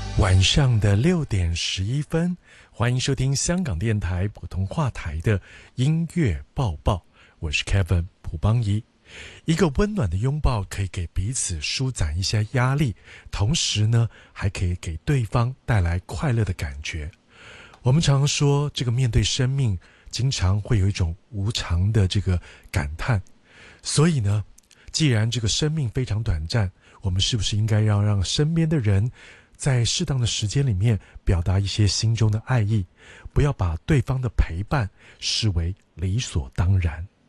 晚上的6:11，欢迎收听香港电台普通话台的音乐报报，我是 Kevin 蒲邦仪。一个温暖的拥抱可以给彼此舒展一些压力，同时呢，还可以给对方带来快乐的感觉。我们常常说，这个面对生命，经常会有一种无常的这个感叹。所以呢，既然这个生命非常短暂，我们是不是应该要让身边的人在适当的时间里面表达一些心中的爱意，不要把对方的陪伴视为理所当然。